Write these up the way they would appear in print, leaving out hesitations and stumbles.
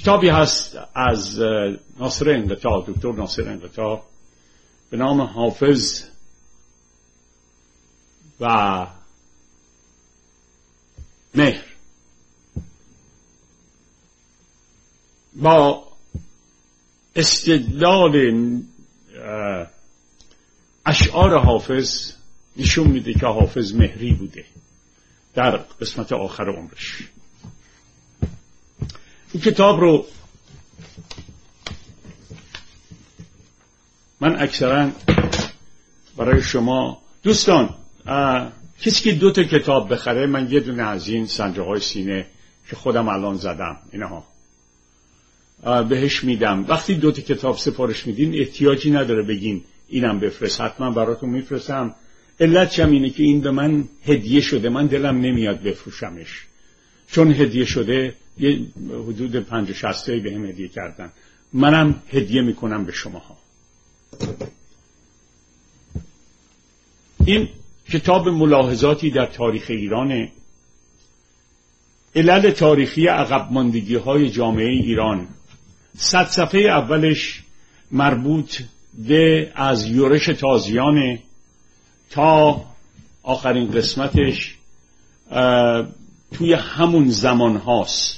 کتابی هست از ناصر انقطاع، دکتر ناصر انقطاع، به نام حافظ و مهر. با استدلال اشعار حافظ نشون میده که حافظ مهری بوده در قسمت آخر عمرش. این کتاب رو من اکثرا برای شما دوستان، کسی که 2 تا کتاب بخره، من یه دونه از این سنجاق‌های سینه که خودم الان زدم اینها بهش میدم. وقتی 2 تا کتاب سفارش میدین احتیاجی نداره بگین اینم بفرست، حتما براتون میفرستم. علتش هم اینه که این به من هدیه شده، من دلم نمیاد بفروشمش، چون هدیه شده یه حدود 50-60 تایی بهم هدیه کردن، منم هدیه میکنم به شماها. این کتاب ملاحظاتی در تاریخ ایران، علل تاریخی عقب ماندگی های جامعه ایران. 100 صفحه اولش مربوط به از یورش تازیانه تا آخرین قسمتش توی همون زمان هاست.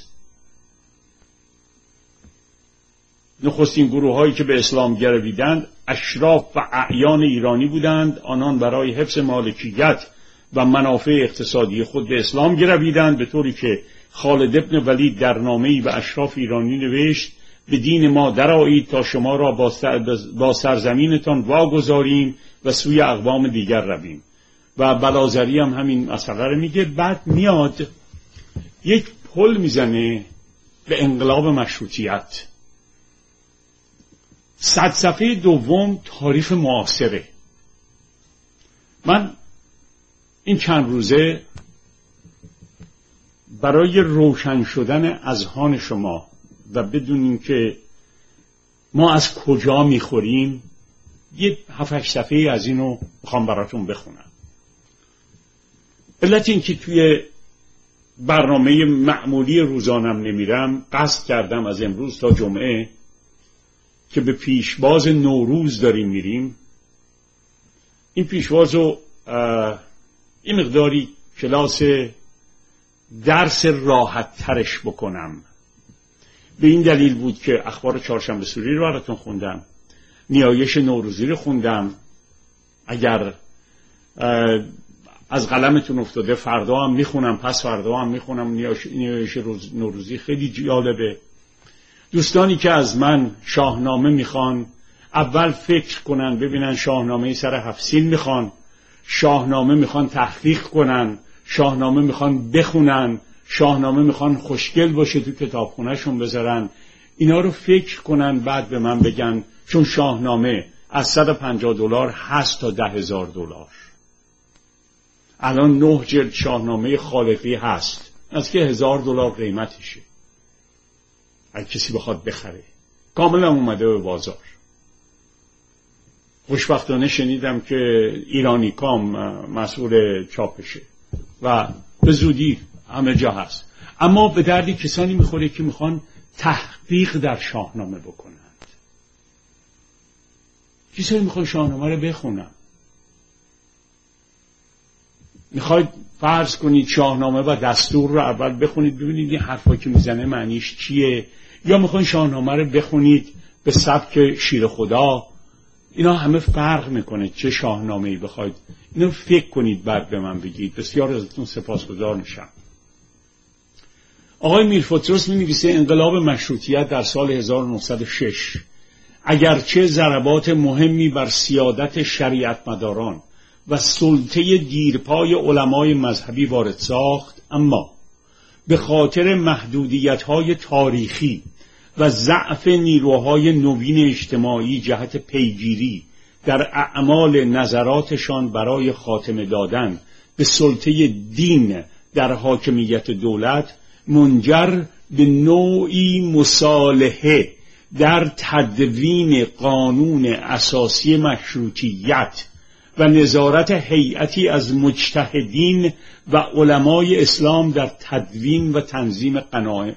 نخستین گروه هایی که به اسلام گرویدند اشراف و اعیان ایرانی بودند. آنان برای حفظ مالکیت و منافع اقتصادی خود به اسلام گرویدند، به طوری که خالد ابن ولید در نامه‌ای به اشراف ایرانی نوشت: به دین ما درآیید تا شما را با سرزمینتان واگذاریم و سوی اقوام دیگر رویم. و بلازری هم همین مسئله رو میگه. بعد میاد یک پل میزنه به انقلاب مشروطیت. 100 صفحه دوم تاریخ معاصره. من این چند روزه برای روشن شدن اذهان شما و بدونیم که ما از کجا میخوریم یه 7-8 صفحه از اینو میخوام براتون بخونم. علت این که توی برنامه معمولی روزانم نمیرم، قصد کردم از امروز تا جمعه که به پیشواز نوروز داریم میریم، این پیشواز رو این مقداری کلاس درس راحت ترش بکنم. به این دلیل بود که اخبار چهارشنبه سوری رو براتون خوندم، نیایش نوروزی رو خوندم. اگر از قلمتون افتاده فردا هم میخونم، پس فردا هم میخونم. نیایش نوروزی خیلی جالبه. دوستانی که از من شاهنامه میخوان اول فکر کنن ببینن شاهنامه سر 7 سین میخوان، شاهنامه میخوان تحقیق کنن، شاهنامه میخوان بخونن، شاهنامه میخوان خوشگل باشه تو کتابخونهشون بذارن. اینا رو فکر کنن بعد به من بگن، چون شاهنامه از $150 هست تا $10,000. الان 9 جلد شاهنامه خالقی هست، از که $1,000 قیمتشه اگه کسی بخواد بخره. کاملا اومده به بازار. خوشبختانه شنیدم که ایرانی کام مسئول چاپشه و به زودی همه جا هست. اما به دردی کسانی میخوره که میخوان تحقیق در شاهنامه بکنند. کسانی میخوان شاهنامه رو بخونن. میخواید فرض کنید شاهنامه و دستور رو اول بخونید ببینید این حرفا که میزنه معنیش چیه، یا میخواین شاهنامه رو بخونید به سبک شیر خدا. اینا همه فرق میکنه چه شاهنامه‌ای بخواید. اینو فکر کنید بعد به من بگید. بسیار ازتون سپاسگزار میشم. آقای میرفتروس می‌نویسه انقلاب مشروطیت در سال 1906 اگرچه ضربات مهمی بر سیادت شریعت مداران و سلطه دیرپای علمای مذهبی وارد ساخت، اما به خاطر محدودیت‌های تاریخی و ضعف نیروهای نوین اجتماعی جهت پیگیری در اعمال نظراتشان برای خاتمه دادن به سلطه دین در حاکمیت دولت، منجر به نوعی مصالحه در تدوین قانون اساسی مشروطیت و نظارت هیئتی از مجتهدین و علمای اسلام در تدوین و تنظیم